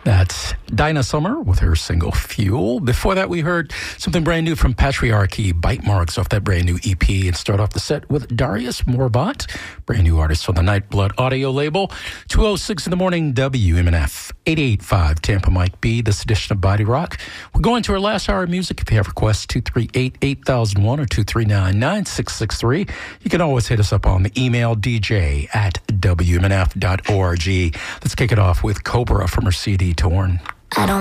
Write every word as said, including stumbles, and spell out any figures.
That's Dinah Summer with her single Fuel. Before that, we heard something brand new from Patriarchy, Bite Marks, off that brand new E P. And start off the set with Darius Morvat, brand new artist on the Nightblood audio label. two oh six in the morning, W M N F, eighty-eight point five Tampa Mike B, this edition of Body Rock. We're going to our last hour of music. If you have requests, two three eight, eight thousand one or two three nine, nine six six three. You can always hit us up on the email, D J at W M N F dot org. Let's kick it off with Cobra from her C D Torn. I don't